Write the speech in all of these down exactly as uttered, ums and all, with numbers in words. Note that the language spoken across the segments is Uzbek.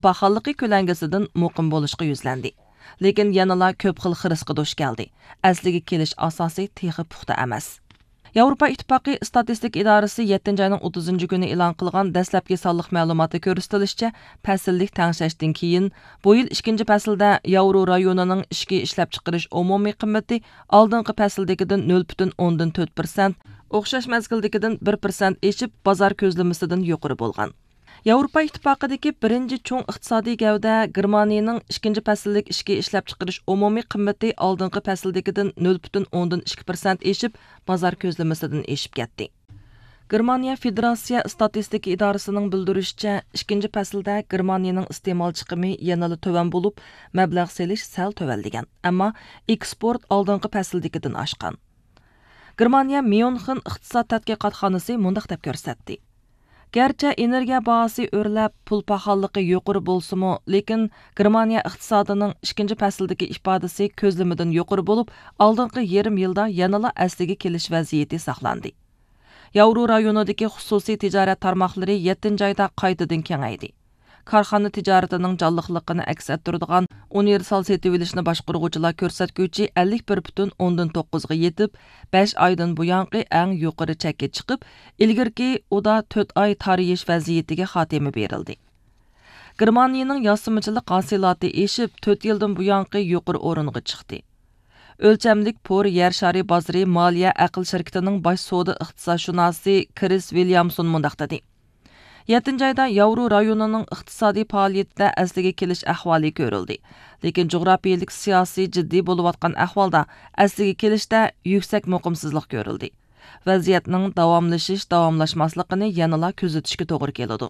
pahallıqı kölengisidan muqim bo'lishga yuzlandi. Lekin yanala ko'p xil xirisqa duch keldi. Asliga kelish asosi texi puxta emas. Yevropa İttifaqı Statistik İdarəsi yettinchi ayning o'ttizinchi kuni e'lon qilgan dastlabki sonliq ma'lumotda ko'rsatilishicha, fasllik tangshashdan keyin bu yil ikkinchi faslda Yevro rayonining ichki ishlab chiqarish umumiy qimmati oldingi fasldagidan nol butun o'ndan to'rt persent, o'xshash mazgildagidan bir persent eshib, bozor ko'zlamasidan yuqori bo'lgan. Yevropa İttifaqidagi birinchi cho'ng iqtisodiy gavda Germaniyaning ikkinchi fasllik ichki ishlab chiqarish umumiy qimmati oldingi fasldagidan nol butun o'ndan ikki persent eshib, bozor ko'zlamasidan eshib ketdi. Germaniya Federatsiya Statistika idorasining bildirishicha, ikkinchi faslda Germaniyaning iste'mol chiqimi yanada to'van bo'lib, mablag' selish sal to'valdigan, ammo eksport oldingi fasldagidan oshgan. Germaniya Myunxen iqtisod tadqiqotxonasi mundaq deb ko'rsatdi. Gerçi energiya bahası örlep pul pahallıqı yuqori bolsumu, lekin Germaniya iqtisodining ikkinchi fasldagi ifodasi ko'zlamidan yuqori bo'lib, oldingi yarim yilda yanala asliga kelish vaziyati saqlandi. Yevro rayonidagi xususiy tijorat tarmoqlari yettinchi oyda qaytadan kengaydi. Korxona tijoratining jonliqligini aks ettiradigan universal setib olishni boshqaruvchilar ko'rsatuvchi ellik bir butun o'ndan to'qqiz ga yetib, besh oydan buyangi eng yuqori chekka chiqib, ilgirki uda to'rt oy tariyish vaziyatiga xotima berildi. Germaniyaning yosimichilik hosilati eshib, to'rt yildan buyangi yuqori o'ringa chiqdi. O'lchamlik por yer shari bozori moliya aql shirkatining bosh savdo iqtisodshunosi Chris Williamson mundaq dedi. yettinchi ayda Yevro rayonining iqtisodiy faoliyatida asliga kelish ahvoli ko'rildi. Lekin jug'rafiyalik siyosiy jiddiy bo'layotgan ahvolda asliga kelishda yuksak muqimsizlik ko'rildi. Vaziyatning davomlashish, davomlashmasligini yanada kuzatishga to'g'ri keladi.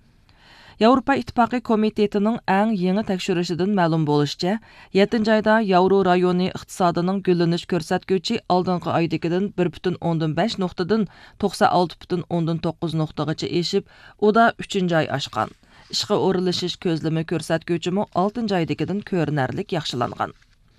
Yevropa İttifaqı komitetining eng yangi tekshirishidan ma'lum bo'lishicha, yettinchi ayda Yevro rayoni iqtisodining gullanish ko'rsatkichi oldingi oydagidan bir butun o'ndan besh nuqtadan to'qson olti butun o'ndan to'qqiz nuqtagacha eshib, uda uchinchi oy oshgan. Ishga o'rilishish ko'zlami ko'rsatkichimi oltinchi oydagidan ko'rinarli yaxshilangan.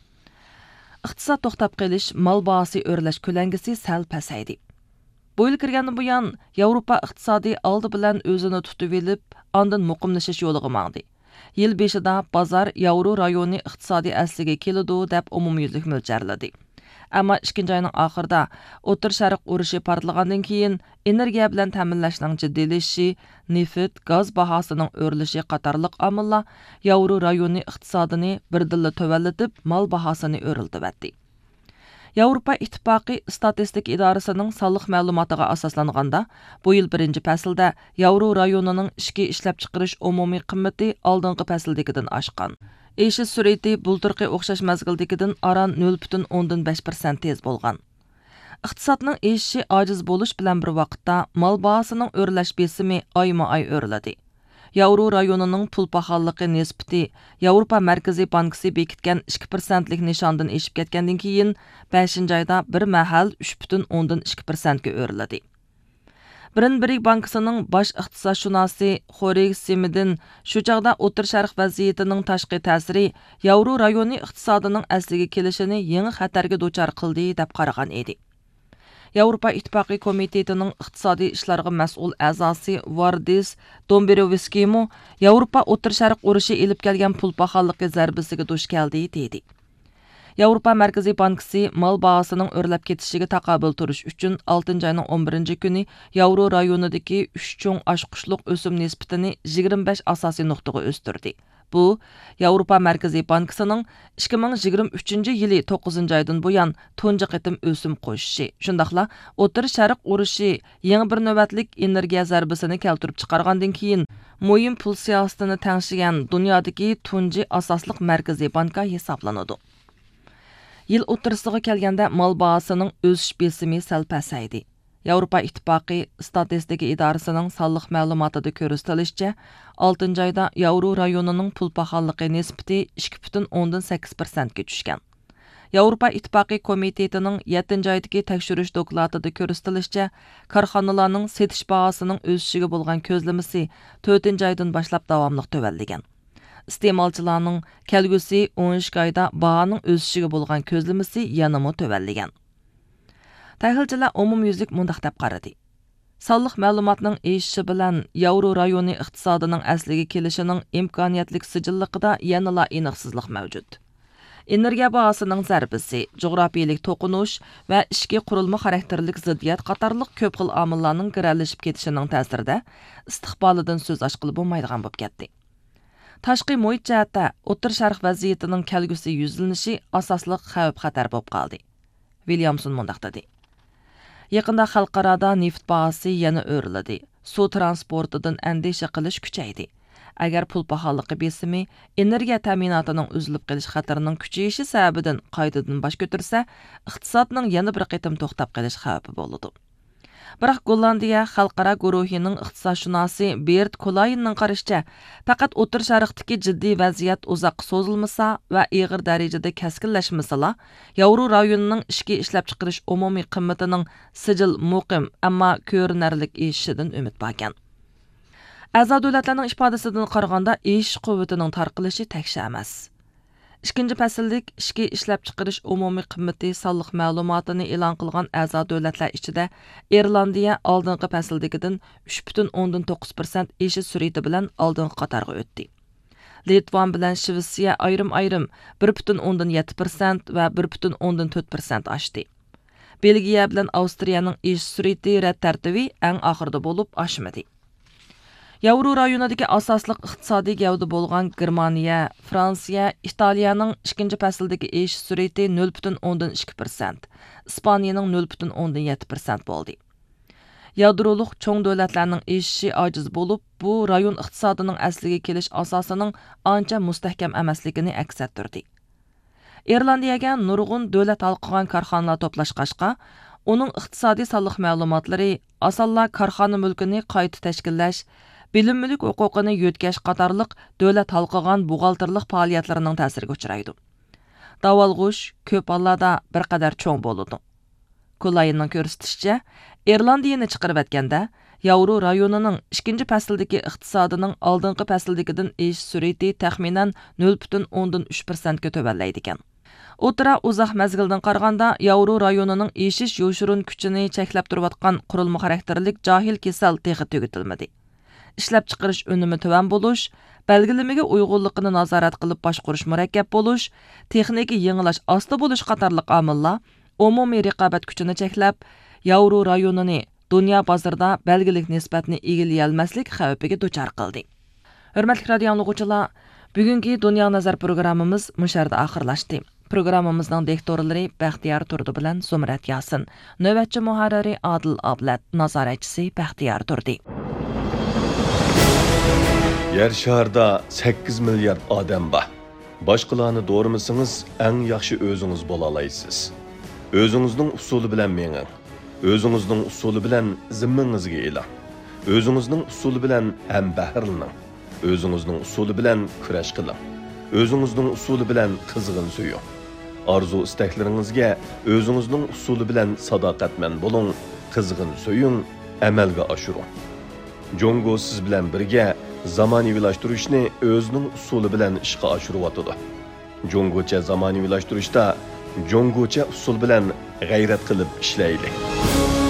Iqtisod to'xtab qolish, mol bahasi o'rlash ko'langisi sal pasaydi. Bu yil kirgandan buyon Yevropa iqtisodiy oldi bilan o'zini tutib olib, ondan muqimlashish yo'liga mangdi. Yil beshida bozor Yevro rayoni iqtisodiy asliga keladi deb umumyuzlik mo'ljarladi. Ammo ikkinchi oyning oxirida O'tir Sharq urushi portlagandan keyin energiya bilan ta'minlashning jiddiylashishi, neft, gaz bahosining o'rlishi qatorliq omillar Yevro rayoni iqtisodini birdilla to'vallatib, mol bahosini o'riltirdi. Yevropa İttifaqı Statistik İdarəsinin sonliq ma'lumotiga asoslanganda, bu yil birinchi faslda Yevro rayonining ichki ishlab chiqarish umumiy qimmati oldingi fasldagidan oshgan. Eshish sur'ati bulturqi o'xshash mazgildagidan aran nol butun o'ndan besh persent tez bo'lgan. Iqtisodning eshishi ojiz bo'lish bilan bir vaqtda mol bahosining o'rlash besimi oyma-oy o'riladi. Yevro rayonining pul pahallıqı nisbati Yevropa Markaziy Bankisi bekitgan ikki persentlik nishondan eshib ketgandan keyin beshinchi oyda bir mahal uch butun o'ndan ikki persent ga o'riladi. Birin-Birik Bankisining bosh iqtisodshunosi Xorig Simidin shu chaqda O'tir Sharq vaziyatining tashqi ta'siri Yevro rayoni iqtisodining asliga kelishini yangi xatarga duchor qildi deb qaragan edi. Yevropa İttifaqı komitetining iqtisodiy ishlarga mas'ul a'zosi Vardis Domberovskiymi Yevropa O'tir Sharq urushi elib kelgan pul pahallıqı zarbasiga duch keldi dedi. Yevropa Markaziy Bankisi mol bahosining o'rlab ketishiga taqobil turish uchun oltinchi oyning o'n birinchi kuni Yevro rayonidagi uch cho'ng oshqushliq o'sim nisbatini yigirma besh asosiy nuqtaga o'stirdi. Bu Yevropa Markaziy Bankisining ikki ming yigirma uchinchi yili to'qqizinchi oydan buyon tunji qitim o'sim qo'shishi. Shundaqla O'tir Sharq urushi yangi bir navbatlik energiya zarbasini keltirib chiqargandan keyin muhim pul siyosatini tangshigan dunyodagi tunji asosliq markaziy banka hisoblanadi. Yil o'tirisiga kelganda mol bahosining o'sish besimi sal pasaydi. Yevropa İttifaqı Statistika İdarəsinin sonliq ma'lumotida ko'rsatilishicha, oltinchi oyda Yevro rayonining pul pahallıqı nisbati ikki butun o'ndan sakkiz persent ga tushgan. Yevropa İttifaqı komitetining yettinchi oydagi tekshirish dokladida ko'rsatilishicha, korxonalarning setish bahosining o'sishiga bo'lgan ko'zlamasi to'rtinchi oydan boshlab davomli to'valdigan. Iste'molchilarning kelgusi o'n ikki oyda bahoning o'sishiga bo'lgan ko'zlamasi yanama to'valdigan. Tahlilchilar umumyuzlik mundaq deb qaradi. Sonliq ma'lumotning eshishi bilan Yevro rayoni iqtisodining asliga kelishining imkoniyatlik sijilliqida yanada aniqsizlik mavjud. Energiya bahosining zarbisi, jo'grafiyalik to'qinish va ishki qurilma xarakterlik ziddiyat qatorliq ko'p xil omillarning giralashib ketishining ta'sirida istiqbolidan so'z ochqili bo'lmaydigan bo'lib ketdi. Tashqi muhit jihatda O'rta Sharq vaziyatining kelgusi yuzlanishi asosli xavf-xatar bo'lib qoldi. Williamson mundaq dedi. Yaqinda xalqarada neft bahosi yana o'riladi. Suv transportidan andisha qilish kuchaydi. Agar pul pahalılığı besimi, energiya ta'minotining uzilib qolish xatarining kuchayishi sababidan qaytadan bosh ko'tarsa, iqtisodning yana bir qitim to'xtab qolish xavfi bo'ladi. Biroq Gollandiya xalqaro guruhining iqtisodshunosi Bert Kolaynning qarashicha, faqat O'rta Sharqdagi jiddiy vaziyat uzoq so'zilmasa va og'ir darajada kaskinlashmasa, Yevro rayonining ichki ishlab chiqarish umumiy qimmatining sijil muqim, ammo ko'rinarlik eshishidan umid bo'lgan. A'zo davlatlarning ifodasidan qaraganda ish quvvatining tarqalishi taksha emas. ikkinchi fasllik ishki ishlab chiqarish umumiy qimmati sonliq ma'lumotini e'lon qilgan a'zo davlatlar ichida Irlandiya oldingi fasldagidan uch butun o'ndan to'qqiz persent eshish sur'ati bilan oldingi qatorga o'tdi. Litvan bilan Shvetsiya ayrim-ayrim bir butun o'ndan yetti persent va bir butun o'ndan to'rt persent oshdi. Belgiya bilan Avstriyaning eshish sur'ati rad tartibi eng oxirida bo'lib oshmadi. Yevro rayonidagi asosliq iqtisodiy gavda bo'lgan Germaniya, Fransiya, Italiyaning ikkinchi fasldagi eshish sur'ati nol butun o'ndan ikki persent, Ispaniyaning nol butun o'ndan yetti persent bo'ldi. Yadroliq cho'ng davlatlarning eshishi ojiz bo'lib, bu rayon iqtisodining asliga kelish asosining ancha mustahkam emasligini aks ettirdi. Irlandiyaga nurg'un davlat halqagan korxonalar to'plashqashqa, uning iqtisodiy sonliq ma'lumotlari asonla korxona mulkini qayta tashkillash, bilim mulk huquqini yo'tkash qatorliq davlat halqagan buxgalterlik faoliyatlarining ta'siriga uchraydi. Davolg'ush ko'p hollarda bir qadar cho'ng bo'ladi. Kulaynning ko'rsatishicha, Irlandiyani chiqarib o'tganda, Yevro rayonining ikkinchi fasldagi iqtisodining oldingi fasldagidan eshish sur'ati taxminan nol butun o'ndan uch persent ga to'vallaydi ekan. O'tira uzoq mazgildan qaraganda, Yevro rayonining eshish yo'shurun kuchini cheklab turayotgan qurilma xarakterlik jahil kasal texi tugatilmadi. Ishlab chiqarish unumi tuvan bo'lish, belgilamaga uyg'unligini nazorat qilib boshqarish murakkab bo'lish, texnika yangilash osti bo'lish qatorliq omillar umumiy raqobat kuchini cheklab, Yevro rayonini dunyo bozorida belgilik nisbatni egallay olmaslik xavfiga duchor qildi. Hurmatli radio anglag'uvchilar, bugungi Dunyo nazar programmamiz musharda oxirlashdi. Programmamizning diktorlari Baxtiyor Turdi bilan Sumrat Yasin, navbatchi muharriri Adil Ablat, nazoratchisi Baxtiyor Turdi. Yer şarda sakkiz milyard odam bor. Boshqalarni do'rimisingiz, eng yaxshi o'zingiz bo'la olasiz. O'zingizning usuli bilan menging. O'zingizning usuli bilan zimmangizga eling. O'zingizning usuli bilan ham bahrlaning. O'zingizning usuli bilan kurash qiling. O'zingizning usuli bilan qizg'in suying. Arzu istaklaringizga o'zingizning usuli bilan sadoqatman bo'ling, qizg'in suying, amalga oshiring. Jongo siz bilan birga zamonaviylashtirishni o'zining usuli bilan ishga oshiryotdi. Jongocha zamonaviylashtirishda jongocha usul bilan g'ayrat qilib ishlaylik.